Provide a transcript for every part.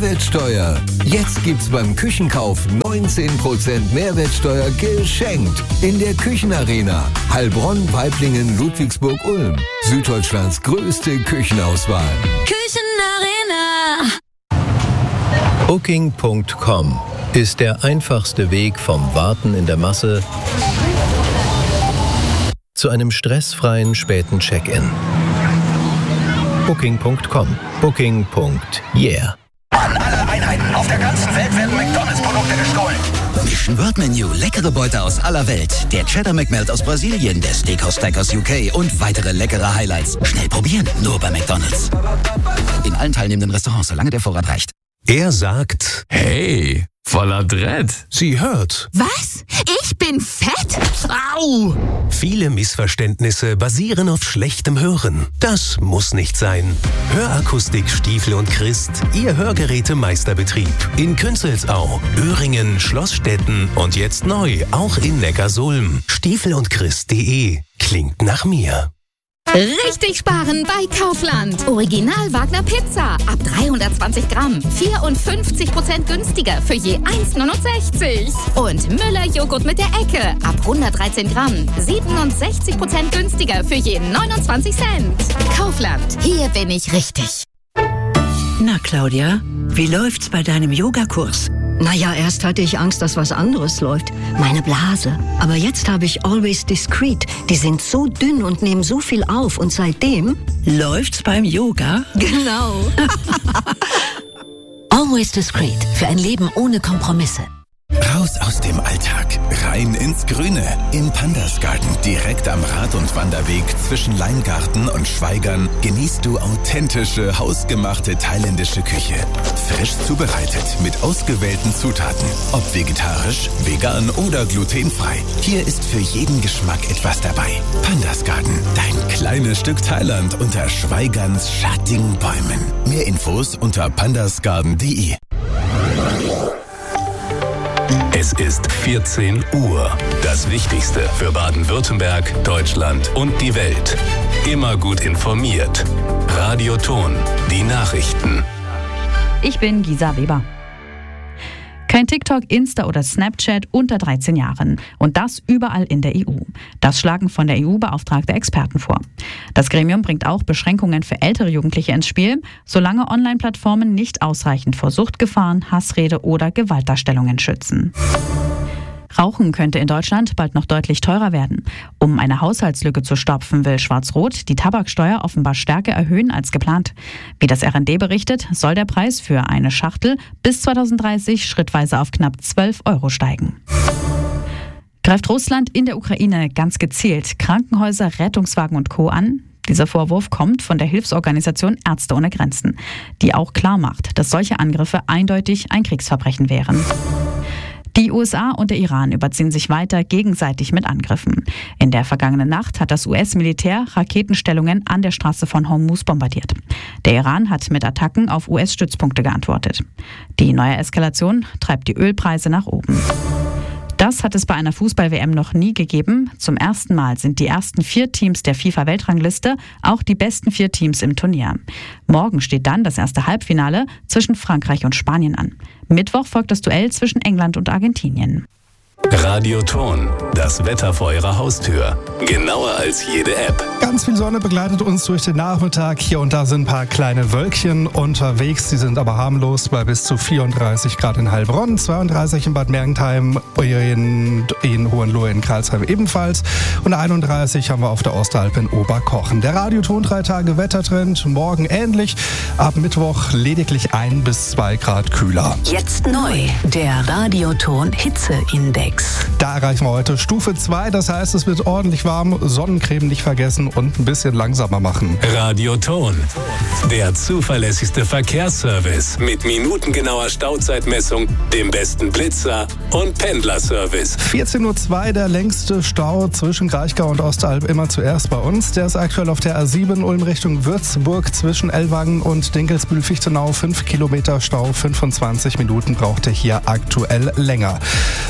Mehrwertsteuer. Jetzt gibt's beim Küchenkauf 19% Mehrwertsteuer geschenkt. In der Küchenarena. Heilbronn, Waiblingen, Ludwigsburg, Ulm. Süddeutschlands größte Küchenauswahl. Küchenarena. Booking.com ist der einfachste Weg vom Warten in der Masse zu einem stressfreien späten Check-in. Booking.com. Booking.yeah. An alle Einheiten auf der ganzen Welt werden McDonalds-Produkte gestohlen. Mission World Menu, leckere Beute aus aller Welt. Der Cheddar McMelt aus Brasilien, der Steakhouse Stack aus UK und weitere leckere Highlights. Schnell probieren, nur bei McDonalds. In allen teilnehmenden Restaurants, solange der Vorrat reicht. Er sagt: Hey, voller Dread. Sie hört. Was? Ich bin fett? Au! Viele Missverständnisse basieren auf schlechtem Hören. Das muss nicht sein. Hörakustik Stiefel und Christ, Ihr Hörgerätemeisterbetrieb. In Künzelsau, Öhringen, Schlossstetten und jetzt neu auch in Neckarsulm. stiefelundchrist.de klingt nach mir. Richtig sparen bei Kaufland. Original Wagner Pizza. Ab 320 Gramm. 54% günstiger für je 1,69. Und Müller Joghurt mit der Ecke. Ab 113 Gramm. 67% günstiger für je 29 Cent. Kaufland. Hier bin ich richtig. Na, Claudia, wie läuft's bei deinem Yogakurs? Naja, erst hatte ich Angst, dass was anderes läuft. Meine Blase. Aber jetzt habe ich Always Discreet. Die sind so dünn und nehmen so viel auf. Und seitdem... Läuft's beim Yoga? Genau. Always Discreet. Für ein Leben ohne Kompromisse. Raus aus dem Alltag, rein ins Grüne. Im Pandas Garten, direkt am Rad- und Wanderweg zwischen Leingarten und Schweigern, genießt du authentische, hausgemachte thailändische Küche. Frisch zubereitet, mit ausgewählten Zutaten. Ob vegetarisch, vegan oder glutenfrei. Hier ist für jeden Geschmack etwas dabei. Pandas Garten, dein kleines Stück Thailand unter Schweigerns schattigen Bäumen. Mehr Infos unter pandasgarden.de. Es ist 14 Uhr. Das Wichtigste für Baden-Württemberg, Deutschland und die Welt. Immer gut informiert. Radio Ton, die Nachrichten. Ich bin Gisa Weber. Kein TikTok, Insta oder Snapchat unter 13 Jahren. Und das überall in der EU. Das schlagen von der EU beauftragte Experten vor. Das Gremium bringt auch Beschränkungen für ältere Jugendliche ins Spiel, solange Online-Plattformen nicht ausreichend vor Suchtgefahren, Hassrede oder Gewaltdarstellungen schützen. Rauchen könnte in Deutschland bald noch deutlich teurer werden. Um eine Haushaltslücke zu stopfen, will Schwarz-Rot die Tabaksteuer offenbar stärker erhöhen als geplant. Wie das RND berichtet, soll der Preis für eine Schachtel bis 2030 schrittweise auf knapp 12 € steigen. Greift Russland in der Ukraine ganz gezielt Krankenhäuser, Rettungswagen und Co. an? Dieser Vorwurf kommt von der Hilfsorganisation Ärzte ohne Grenzen, die auch klar macht, dass solche Angriffe eindeutig ein Kriegsverbrechen wären. Die USA und der Iran überziehen sich weiter gegenseitig mit Angriffen. In der vergangenen Nacht hat das US-Militär Raketenstellungen an der Straße von Hormuz bombardiert. Der Iran hat mit Attacken auf US-Stützpunkte geantwortet. Die neue Eskalation treibt die Ölpreise nach oben. Das hat es bei einer Fußball-WM noch nie gegeben. Zum ersten Mal sind die ersten 4 Teams der FIFA-Weltrangliste auch die besten 4 Teams im Turnier. Morgen steht dann das erste Halbfinale zwischen Frankreich und Spanien an. Mittwoch folgt das Duell zwischen England und Argentinien. Radio Ton, das Wetter vor Ihrer Haustür. Genauer als jede App. Ganz viel Sonne begleitet uns durch den Nachmittag. Hier und da sind ein paar kleine Wölkchen unterwegs. Die sind aber harmlos bei bis zu 34 Grad in Heilbronn, 32 in Bad Mergentheim, in Hohenlohe in Karlsheim ebenfalls. Und 31 haben wir auf der Ostalb in Oberkochen. Der Radioton 3 Tage Wettertrend. Morgen ähnlich. Ab Mittwoch lediglich 1 bis 2 Grad kühler. Jetzt neu, der Radioton Hitzeindex. Da erreichen wir heute Stufe 2, das heißt, es wird ordentlich warm, Sonnencreme nicht vergessen und ein bisschen langsamer machen. Radio Ton, der zuverlässigste Verkehrsservice mit minutengenauer Stauzeitmessung, dem besten Blitzer und Pendlerservice. 14:02 Uhr, der längste Stau zwischen Kraichgau und Ostalb immer zuerst bei uns. Der ist aktuell auf der A7 Ulm Richtung Würzburg zwischen Ellwangen und Dinkelsbühl-Fichtenau. 5 Kilometer Stau, 25 Minuten braucht er hier aktuell länger. Schauen wir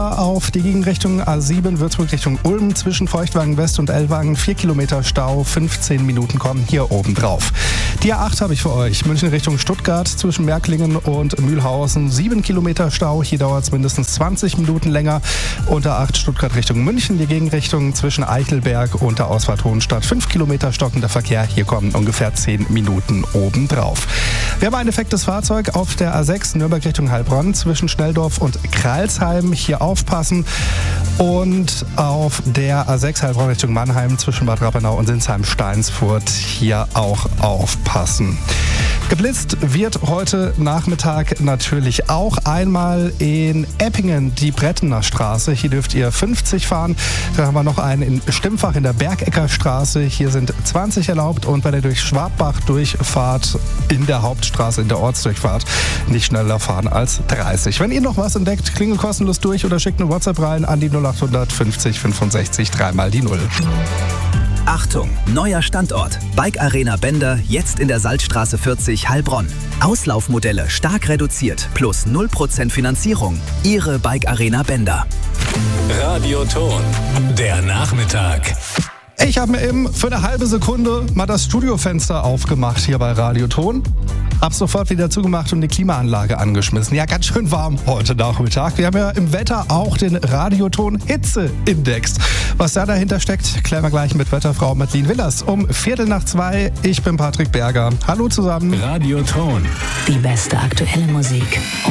zwar auf die Gegenrichtung A7 Würzburg Richtung Ulm zwischen Feuchtwagen West und Ellwangen 4 Kilometer Stau, 15 Minuten kommen hier oben drauf. Die A8 habe ich für euch. München Richtung Stuttgart zwischen Märklingen und Mühlhausen 7 Kilometer Stau. Hier dauert es mindestens 20 Minuten länger. Und A8 Stuttgart Richtung München, die Gegenrichtung zwischen Eichelberg und der Ausfahrt Hohenstadt 5 Kilometer stockender Verkehr. Hier kommen ungefähr 10 Minuten obendrauf. Wir haben ein defektes Fahrzeug auf der A6 Nürnberg Richtung Heilbronn zwischen Schnelldorf und Kralsheim. Hier aufpassen. Und auf der A6 Heilbronn Richtung Mannheim zwischen Bad Rappenau und Sinsheim-Steinsfurt hier auch aufpassen. Geblitzt wird heute Nachmittag natürlich auch einmal in Eppingen, die Brettener Straße. Hier dürft ihr 50 fahren. Dann haben wir noch einen in Stimpfach in der Bergecker Straße. Hier sind 20 erlaubt. Und wenn ihr durch Schwabbach durchfahrt, in der Hauptstraße, in der Ortsdurchfahrt, nicht schneller fahren als 30. Wenn ihr noch was entdeckt, klingelt kostenlos durch oder schickt eine WhatsApp rein an die 0800 50 65 3 mal die 0. Achtung, neuer Standort. Bike Arena Bender, jetzt in der Salzstraße 40 Heilbronn. Auslaufmodelle stark reduziert, plus 0% Finanzierung. Ihre Bike Arena Bender. Radioton, der Nachmittag. Ich habe mir eben für eine halbe Sekunde mal das Studiofenster aufgemacht hier bei Radioton. Hab sofort wieder zugemacht und die Klimaanlage angeschmissen. Ja, ganz schön warm heute Nachmittag. Wir haben ja im Wetter auch den Radioton Hitzeindex. Was da dahinter steckt, klären wir gleich mit Wetterfrau Madeleine Willers um 1:15. Ich bin Patrick Berger. Hallo zusammen. Radioton. Die beste aktuelle Musik.